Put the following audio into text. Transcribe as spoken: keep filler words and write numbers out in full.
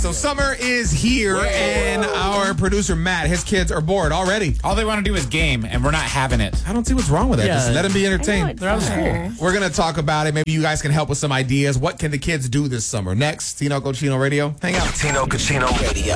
so summer is here, and our producer, Matt, his kids are bored already. All they want to do is game, and we're not having it. I don't see what's wrong with that. Yeah. Just let them be entertained. They're out of school. We're going to talk about it. Maybe you guys can help with some ideas. What can the kids do this summer? Next, Tino Cochino Radio. Hang out. Tino Cochino Radio.